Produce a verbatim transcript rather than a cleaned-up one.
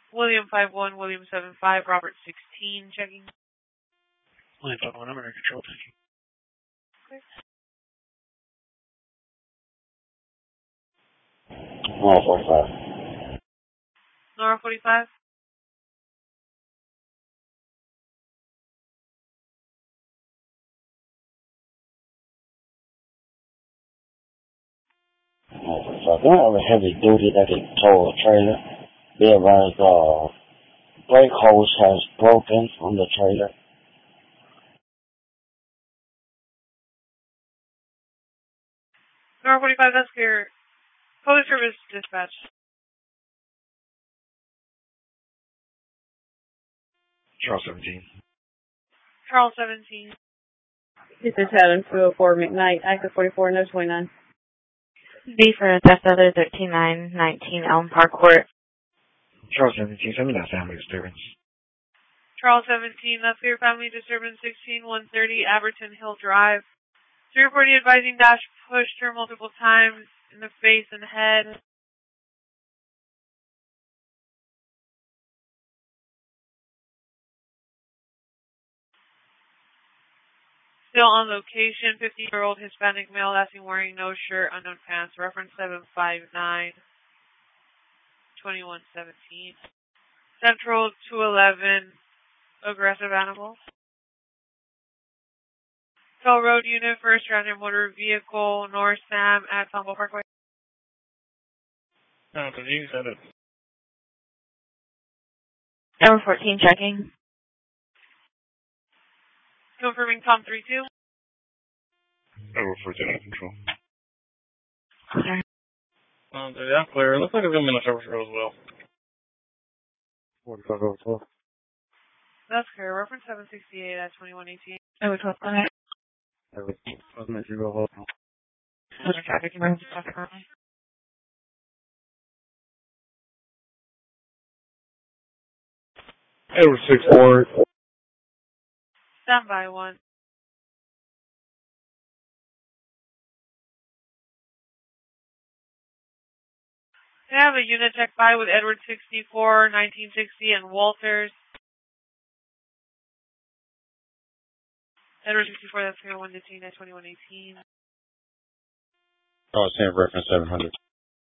William five one, William seven five, Robert sixteen, checking. William five one, I'm under control, checking. Okay. Nora forty-five. Nora forty-five. Nora forty-five. Don't have a heavy duty that can tow a trailer. Be advised, uh, brake hose has broken on the trailer. Nora forty-five, that's clear. Police service dispatch. Charles seventeen. Charles seventeen. This is Helen two oh four McKnight, active forty-four, no twenty-nine. B for theft other thirteen nine nineteen Elm Park Court. Charles seventeen, send me that family disturbance. Charles seventeen, that's clear. Family disturbance sixteen one thirty, Aberton Hill Drive. three forty advising Dash pushed her multiple times in the face and head. Still on location, fifty-year-old Hispanic male, last seen wearing no shirt, unknown pants. Reference seven five nine, twenty-one seventeen. Central two eleven, aggressive animal. Toll Road Unit, first round in motor vehicle, North Sam at Tombo Parkway. No, because you said it. Number fourteen checking. Confirming Tom three two. Number fourteen, control. Okay. Um, yeah, clear. Looks like it's going to be in the service road as well. forty-five over twelve. That's clear. Reference seven sixty-eight at twenty-one eighteen. Number twelve, go ahead. I'll make you go home. Motor traffic emergency stop currently. Over six four. Stand by one. They have a unit check by with Edward sixty-four, nineteen sixty, and Walters. Edward sixty-four, that's clear. One detained at twenty-one eighteen. Oh, same reference seven hundred.